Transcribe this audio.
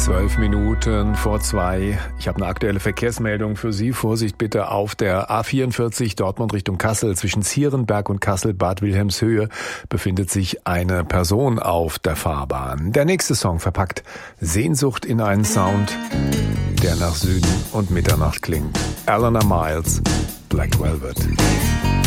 1:12. Ich habe eine aktuelle Verkehrsmeldung für Sie. Vorsicht bitte auf der A44 Dortmund Richtung Kassel. Zwischen Zierenberg und Kassel-Bad Wilhelmshöhe befindet sich eine Person auf der Fahrbahn. Der nächste Song verpackt Sehnsucht in einen Sound, der nach Süden und Mitternacht klingt. Eleanor Miles, Black Velvet.